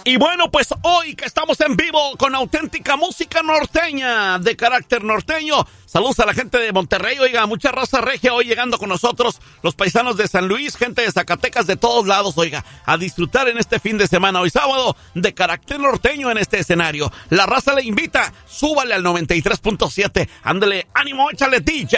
Y bueno, pues hoy que estamos en vivo con auténtica música norteña, de carácter norteño. Saludos a la gente de Monterrey, oiga, mucha raza regia hoy llegando con nosotros, los paisanos de San Luis, gente de Zacatecas, de todos lados, oiga, a disfrutar en este fin de semana, hoy sábado, de carácter norteño en este escenario. La raza le invita, súbale al 93.7, ándale, ánimo, échale DJ.